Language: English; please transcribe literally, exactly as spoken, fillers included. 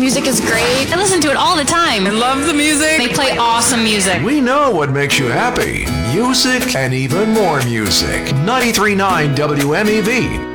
music is great. I listen to it all the time. I love the music. They play awesome music. We know what makes you happy. Music and even more music. ninety-three point nine W M E V.